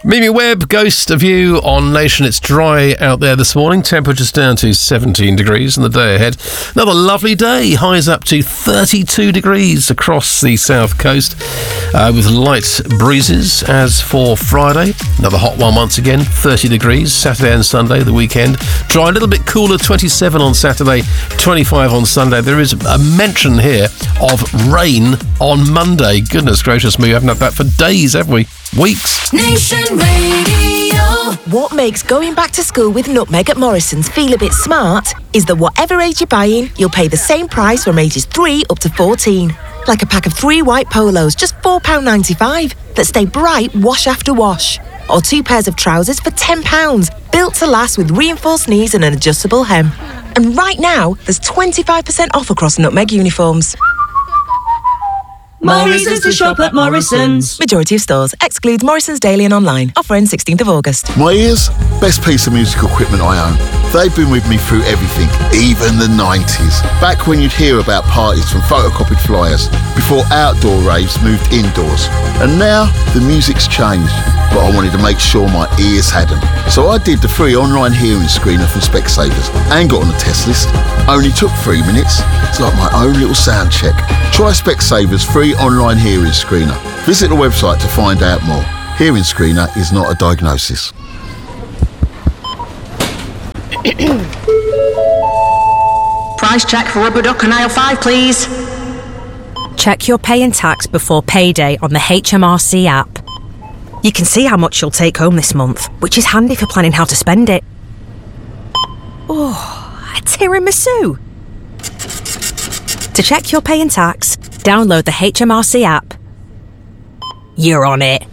Mimi Webb, Ghost of You on Nation. It's dry out there this morning. Temperatures down to 17 degrees in the day ahead. Another lovely day. Highs up to 32 degrees across the south coast with light breezes. As for Friday, another hot one once again, 30 degrees. Saturday and Sunday, the weekend. Dry, a little bit cooler, 27 on Saturday, 25 on Sunday. There is a mention here of rain on Monday. Goodness gracious me, we haven't had that for days, have we? Weeks. Nation Radio. What makes going back to school with Nutmeg at Morrison's feel a bit smart is that whatever age you're buying, you'll pay the same price from ages 3 up to 14. Like a pack of 3 white polos, just £4.95, that stay bright wash after wash. Or 2 pairs of trousers for £10, built to last with reinforced knees and an adjustable hem. And right now, there's 25% off across Nutmeg uniforms. More reasons to shop at Morrison's. Majority of stores. Excludes Morrison's daily and online. Offer ends 16th of August. My ears, best piece of musical equipment I own. They've been with me through everything, even the 90s. Back when you'd hear about parties from photocopied flyers, before outdoor raves moved indoors. And now, the music's changed, but I wanted to make sure my ears had them. So I did the free online hearing screener from Specsavers and got on the test list. Only took 3 minutes. It's like my own little sound check. Try Specsavers free online hearing screener. Visit the website to find out more. Hearing screener is not a diagnosis. Price check for rubber duck on aisle 5, please. Check your pay and tax before payday on the HMRC app. You can see how much you'll take home this month, which is handy for planning how to spend it. Oh, a tiramisu. To check your pay and tax, download the HMRC app. You're on it.